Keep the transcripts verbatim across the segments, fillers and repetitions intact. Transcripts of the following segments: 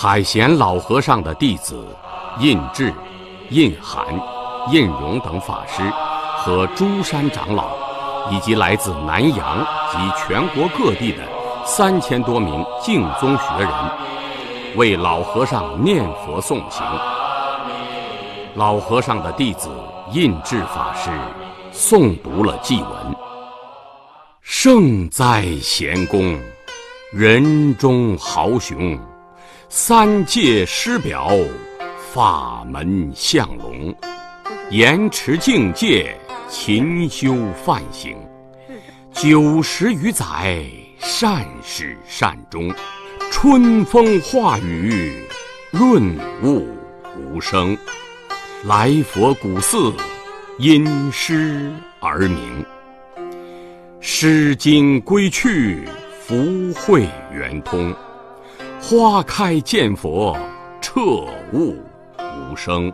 海贤老和尚的弟子印智、印涵、印荣等法师和诸山长老，以及来自南洋及全国各地的三千多名净宗学人，为老和尚念佛诵行。老和尚的弟子印智法师诵读了祭文：圣哉贤公，人中豪雄，三界师表，法门相隆，严持境界，勤修梵行，九十余载，善始善终，春风化雨，润物无声，来佛古寺，因师而明。诗经归去，福慧圆通，花开见佛，彻悟无声。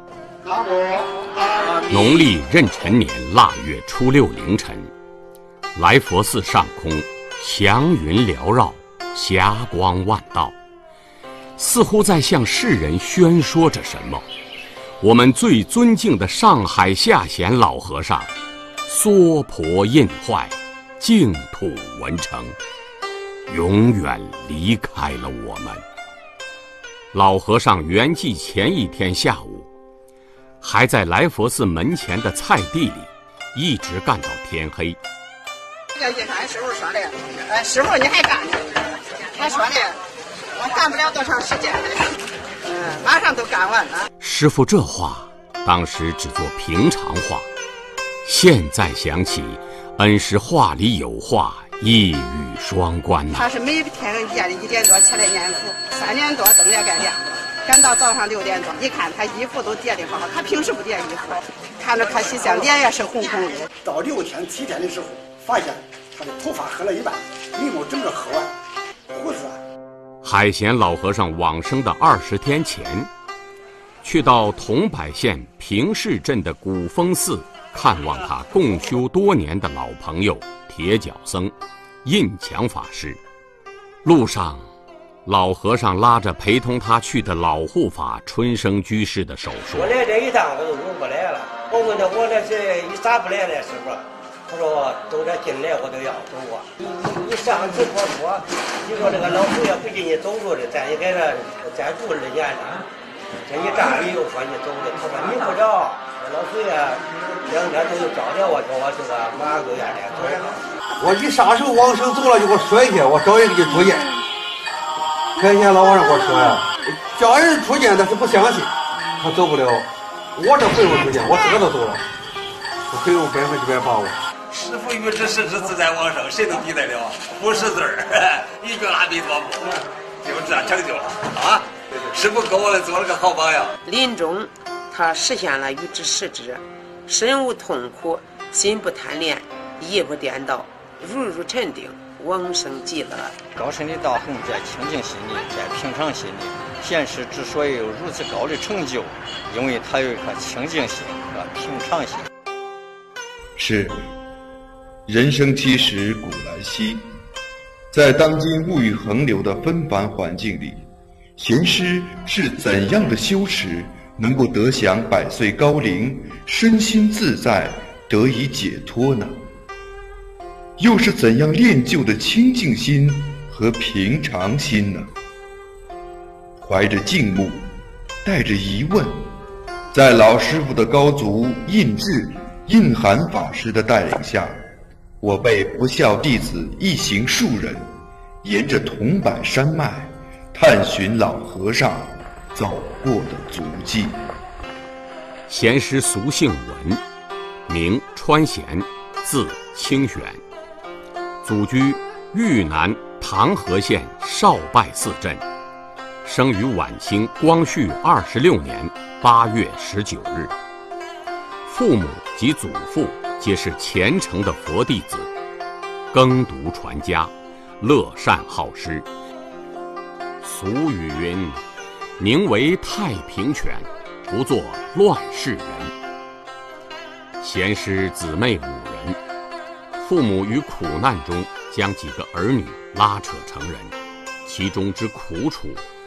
农历壬辰年腊月初六凌晨，来佛寺上空祥云缭绕，霞光万道，似乎在向世人宣说着什么。我们最尊敬的上海下贤老和尚娑婆印坏，净土文成，永远离开了我们。老和尚圆寂前一天下午，还在来佛寺门前的菜地里一直干到天黑。 这个俺师傅说的，呃，师傅你还干呢？他说的，我干不了多长时间了，嗯，马上都干完了。 师傅这话当时只做平常话，现在想起，恩师话里有话，一语双关呐、啊。 他是每天夜里一点多起来念佛，三点多灯也该亮了，赶到早上六点多，一看他衣服都叠得好，他平时不叠衣服，看着他洗相，脸也是红红的。 到六天七天的时候，发现他的头发黑了一半，眉毛整个黑完，胡子。 海贤老和尚往生的二十天前，去到桐柏县平市镇的古峰寺看望他共修多年的老朋友铁脚僧印强法师。路上，老和尚拉着陪同他去的老护法春生居士的手说：“ 我来这一趟我都用不来了。我问他我这是你咋不来了，师傅？他说都这进来我都要走啊。你你你上次我说，你说这个老祖爷不给你走路的，咱也给他再住二年了。这一站你又说你走的，他说你不着，老祖爷两天都有招了我，叫我这个马上就愿意走。 我一撒手往生走了，就给我摔下，我找人给你出见。海贤老和尚给我说呀，叫人出见他是不相信，他走不了。我这不用出见，我自个都走了，我可以用百分之百把握。 师父与之实实自在往生，谁能比得了？不识字儿，一句阿弥陀佛，就这样成就了啊！师父给我们做了个好榜样。 临终，他实现了与之实之，身无痛苦，心不贪恋，意不颠倒，如如沉定，往生极乐。 高深的道行在清净心里，在平常心里。贤师之所以有如此高的成就，因为他有一颗清净心和平常心。 是，人生七十古来稀，在当今物欲横流的纷繁环境里，贤师是怎样的修持，能够得享百岁高龄，身心自在，得以解脱呢？又是怎样练就的清净心和平常心呢？怀着敬慕，带着疑问，在老师傅的高足印智、印涵法师的带领下，我辈不孝弟子一行数人，沿着桐柏山脉，探寻老和尚走过的足迹。 贤师俗姓文，名川贤，字清玄，祖居豫南唐河县少拜寺镇，生于晚清光绪二十六年八月十九日。父母及祖父皆是虔诚的佛弟子，耕读传家，乐善好施。俗语云：“宁为太平犬，不做乱世人。”贤师姊妹五人，父母于苦难中将几个儿女拉扯成人，其中之苦楚